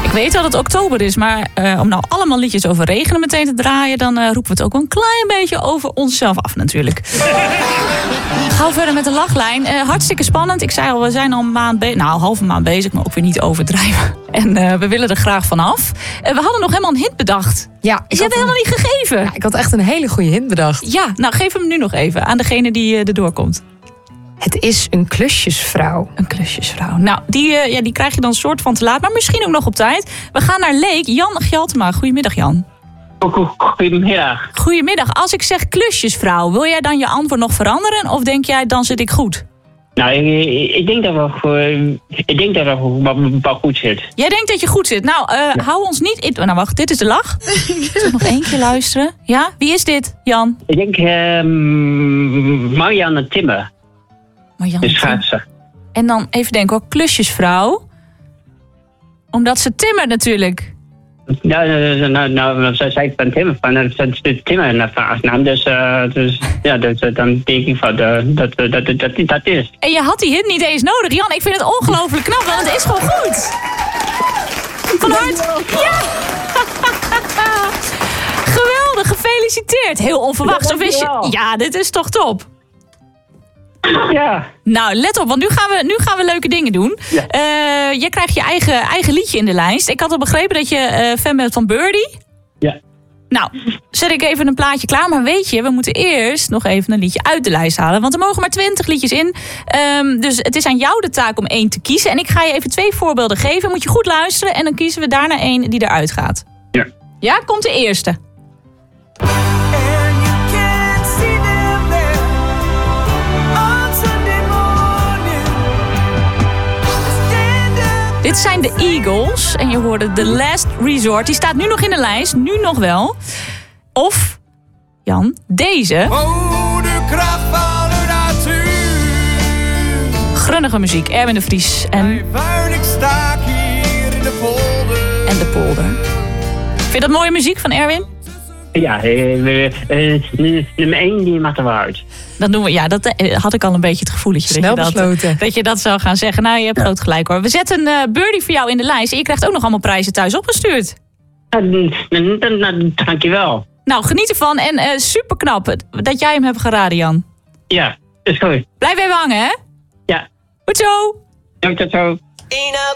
Ik weet dat het oktober is, maar om nou allemaal liedjes over regenen meteen te draaien, dan roepen we het ook wel een klein beetje over onszelf af natuurlijk. Gauw verder met de lachlijn. Hartstikke spannend. Ik zei al, we zijn al een maand bezig. Nou, halve maand bezig, maar ook weer niet overdrijven. En we willen er graag vanaf. We hadden nog helemaal een hint bedacht. Ja, je hebt helemaal niet gegeven. Ja, ik had echt een hele goede hint bedacht. Ja, nou geef hem nu nog even aan degene die erdoor komt. Het is een klusjesvrouw. Een klusjesvrouw. Nou, die krijg je dan soort van te laat, maar misschien ook nog op tijd. We gaan naar Leek. Jan Gjaltema. Goedemiddag, Jan. Goedemiddag. Goedemiddag. Als ik zeg klusjesvrouw, wil jij dan je antwoord nog veranderen? Of denk jij, dan zit ik goed? Nou, ik denk dat we wel goed zit. Jij denkt dat je goed zit. Nou, hou ons niet in... Nou, wacht, dit is de lach. Zal ik nog één keer luisteren? Ja, wie is dit, Jan? Ik denk Marianne Timmer. De schaatser. En dan even denken hoor, klusjesvrouw. Omdat ze timmert natuurlijk. Nou, zij van Timmer, van Timmer naar achternaam. Dus dan denk ik van dat is. En je had die hint niet eens nodig. Jan, ik vind het ongelooflijk knap, want het is gewoon goed. Van harte. Ja! Geweldig, gefeliciteerd. Heel onverwachts. Of is je... Ja, dit is toch top. Ja. Nou, let op, want nu gaan we leuke dingen doen. Ja. Jij krijgt je eigen liedje in de lijst. Ik had al begrepen dat je fan bent van Birdie. Ja. Nou, zet ik even een plaatje klaar. Maar weet je, we moeten eerst nog even een liedje uit de lijst halen. Want er mogen maar 20 liedjes in. Dus het is aan jou de taak om 1 te kiezen. En ik ga je even 2 voorbeelden geven. Moet je goed luisteren. En dan kiezen we daarna 1 die eruit gaat. Ja. Ja, komt de eerste. Dit zijn de Eagles. En je hoorde The Last Resort. Die staat nu nog in de lijst. Nu nog wel. Of, Jan, deze. Oh, de kracht van de natuur. Grunnige muziek. Erwin de Vries. En Ik sta hier in de polder. En de polder. Vind je dat mooie muziek van Erwin? Ja, nummer 1 die mag er wel uit. Dan doen we, ja, dat had ik al een beetje het gevoeletje. Snel besloten. Dat je dat zou gaan zeggen. Nou, je hebt groot gelijk hoor. We zetten Birdie voor jou in de lijst. En je krijgt ook nog allemaal prijzen thuis opgestuurd. Dankjewel. Nou, geniet ervan. En super knap dat jij hem hebt geraden, Jan. Ja, is goed. Blijf even hangen, hè? Ja. Goed zo. Dank dat zo. In elk